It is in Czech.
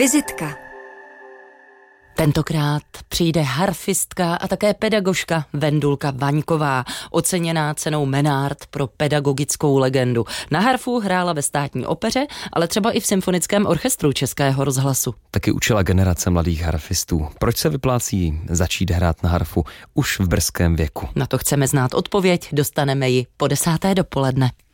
Vizitka. Tentokrát přijde harfistka a také pedagožka Vendulka Vaňková, oceněná cenou Menard pro pedagogickou legendu. Na harfu hrála ve Státní opeře, ale třeba i v Symfonickém orchestru Českého rozhlasu. Taky učila generace mladých harfistů. Proč se vyplácí začít hrát na harfu už v brzkém věku? Na to chceme znát odpověď, dostaneme ji po 10. dopoledne.